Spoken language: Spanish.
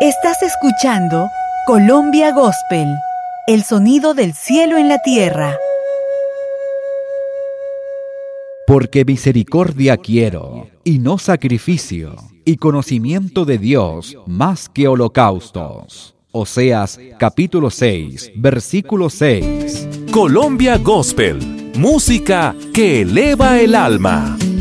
Estás escuchando Colombia Gospel, el sonido del cielo en la tierra. Porque misericordia quiero, y no sacrificio, y conocimiento de Dios más que holocaustos. Oseas, capítulo 6, versículo 6. Colombia Gospel, música que eleva el alma.